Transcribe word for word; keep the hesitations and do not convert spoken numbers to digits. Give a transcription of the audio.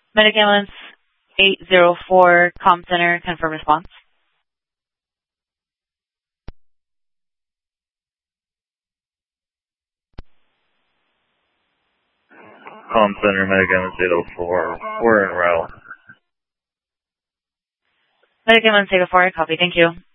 Medicaments eight zero four, Com Center, confirm response. Com Center, Medicaments eight oh four. We're en route. Medicaments eight oh four, copy, thank you.